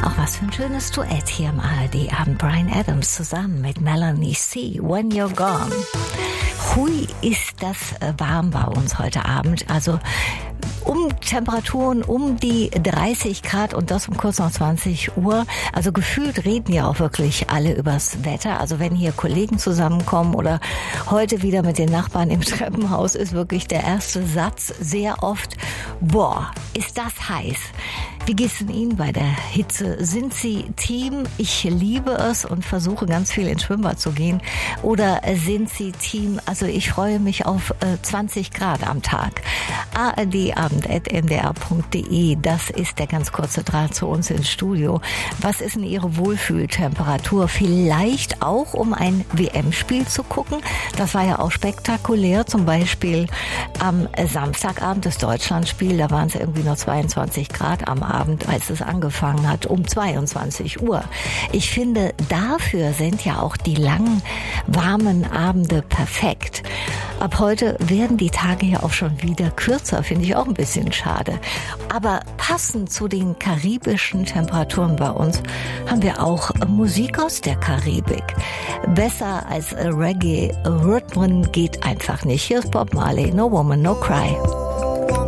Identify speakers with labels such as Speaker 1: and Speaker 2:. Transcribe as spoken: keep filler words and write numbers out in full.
Speaker 1: Auch was für ein schönes Duett hier im A R D-Abend. Bryan Adams zusammen mit Melanie C. When You're Gone. Hui, ist das warm bei uns heute Abend. Also um Temperaturen um die dreißig Grad und das um kurz nach zwanzig Uhr. Also gefühlt reden ja auch wirklich alle übers Wetter. Also wenn hier Kollegen zusammenkommen oder heute wieder mit den Nachbarn im Treppenhaus, ist wirklich der erste Satz sehr oft: Boah, ist das heiß. Wie geht's denn Ihnen bei der Hitze? Sind Sie Team, ich liebe es und versuche ganz viel ins Schwimmbad zu gehen? Oder sind Sie Team, also ich freue mich auf äh, zwanzig Grad am Tag? A R D abend at n d r punkt d e, das ist der ganz kurze Draht zu uns ins Studio. Was ist denn Ihre Wohlfühltemperatur? Vielleicht auch, um ein W M-Spiel zu gucken? Das war ja auch spektakulär, zum Beispiel am Samstagabend das Deutschlandspiel, da waren es irgendwie noch zweiundzwanzig Grad am Abend, als es angefangen hat, um zweiundzwanzig Uhr. Ich finde, dafür sind ja auch die langen, warmen Abende perfekt. Ab heute werden die Tage ja auch schon wieder kürzer, finde ich auch ein bisschen schade. Aber passend zu den karibischen Temperaturen bei uns haben wir auch Musik aus der Karibik. Besser als Reggae-Rhythmen geht einfach nicht. Hier ist Bob Marley, No Woman, No Cry.